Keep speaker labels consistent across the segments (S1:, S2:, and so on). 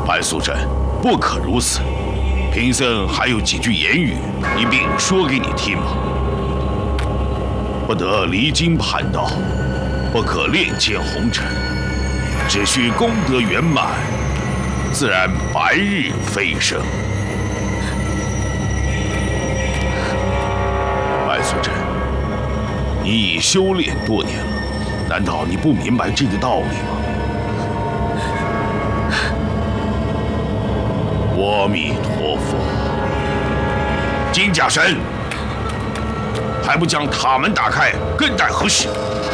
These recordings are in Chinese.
S1: 白素贞，不可如此。贫僧还有几句言语，一并说给你听吧。不得离经叛道，不可恋见红尘，只需功德圆满，自然白日飞升。白素贞，你已修炼多年了，难道你不明白这个道理吗？阿弥陀佛，金甲神，还不将塔门打开，更待何时？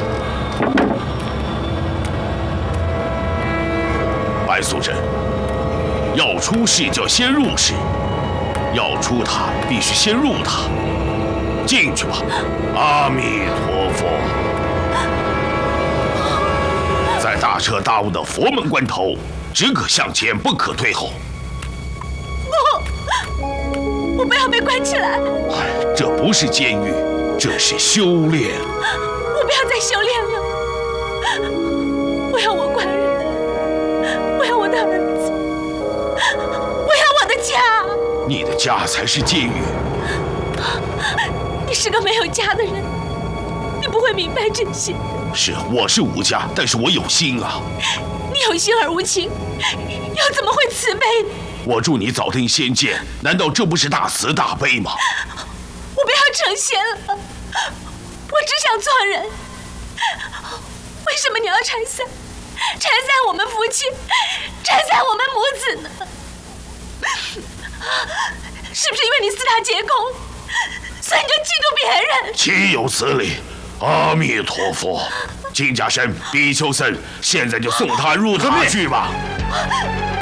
S1: 白素贞，要出世就先入世，要出塔必须先入塔。进去吧，阿弥陀佛。在大彻大悟的佛门关头，只可向前，不可退后。
S2: 我不要被关起来！
S1: 这不是监狱，这是修炼。
S2: 我不要再修炼了，我要我官人，我要我的儿子，我要我的家。
S1: 你的家才是监狱。
S2: 你是个没有家的人，你不会明白这些。
S1: 是，我是无家，但是我有心啊。
S2: 你有心而无情，又怎么会慈悲？
S1: 我助你早登仙界，难道这不是大慈大悲吗？
S2: 我不要成仙了，我只想做人。为什么你要拆散我们夫妻，拆散我们母子呢？是不是因为你四大皆空，所以你就嫉妒别人？
S1: 岂有此理！阿弥陀佛，金甲神、比丘僧，现在就送他入塔去吧。